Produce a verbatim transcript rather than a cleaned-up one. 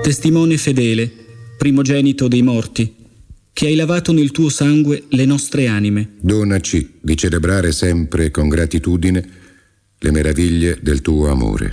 testimone fedele, primogenito dei morti, che hai lavato nel tuo sangue le nostre anime. Donaci di celebrare sempre con gratitudine le meraviglie del tuo amore.